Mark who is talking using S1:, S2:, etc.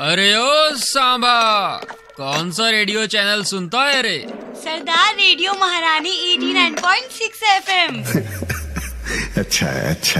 S1: अरे ओ सांबा, कौन सा रेडियो चैनल सुनता है रे?
S2: सरदार रेडियो महारानी 89.6 FM।
S3: अच्छा।